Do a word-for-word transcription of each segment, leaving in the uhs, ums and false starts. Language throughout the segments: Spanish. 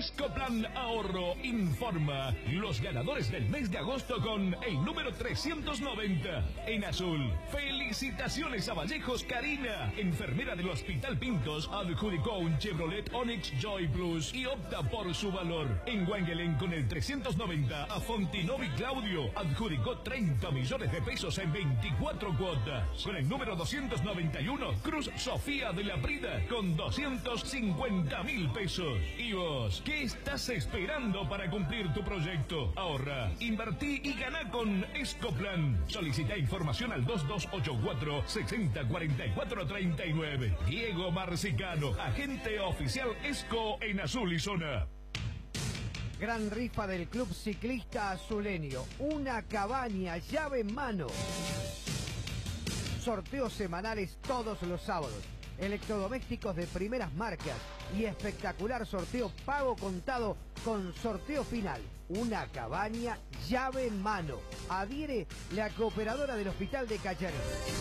Escoplan Ahorro informa los ganadores del mes de agosto con el número trescientos noventa. En azul, felicitaciones a Vallejos Karina, enfermera del Hospital Pintos, adjudicó un Chevrolet Onix Joy Plus y opta por su valor. En Wangelen con el trescientos noventa, a Fontinovi Claudio, adjudicó treinta millones de pesos en veinticuatro cuotas. Con el número doscientos noventa y uno, Cruz Sofía de la Brida con doscientos cincuenta mil pesos. ¿Y vos, qué estás esperando para cumplir tu proyecto? Ahorra, invertí y ganá con Escoplan. Solicita información al dos dos ocho cuatro, seis cero cuatro cuatro tres nueve. Diego Marcicano, agente oficial Esco en Azul y Zona. Gran rifa del Club Ciclista Azuleño. Una cabaña, llave en mano. Sorteos semanales todos los sábados. Electrodomésticos de primeras marcas y espectacular sorteo pago contado con sorteo final. Una cabaña, llave en mano. Adhiere la cooperadora del Hospital de Cacharín.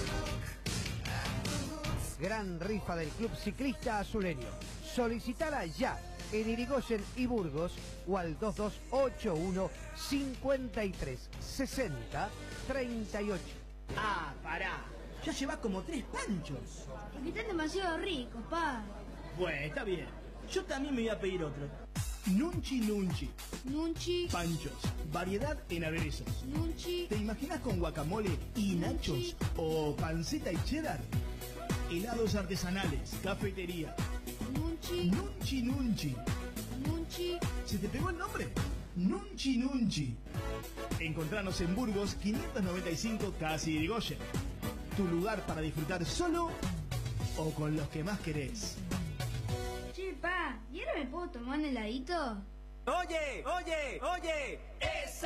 Gran rifa del Club Ciclista Azuleño. Solicitala ya en Irigoyen y Burgos o al dos dos ocho uno, cincuenta y tres, sesenta, treinta y ocho. Ah, pará. Ya llevas como tres panchos. Porque están demasiado ricos, pa. Bueno, está bien. Yo también me voy a pedir otro. Nunchi Nunchi. Nunchi. Panchos. Variedad en aderezos. Nunchi. ¿Te imaginas con guacamole y nachos? ¿O panceta y cheddar? Helados artesanales. Cafetería. Nunchi. Nunchi Nunchi. Nunchi. ¿Se te pegó el nombre? Nunchi Nunchi. Encontranos en Burgos quinientos noventa y cinco, casi Irigoyen. Tu lugar para disfrutar solo o con los que más querés. Che, pa, ¿y ahora me puedo tomar un heladito? Oye, oye, oye,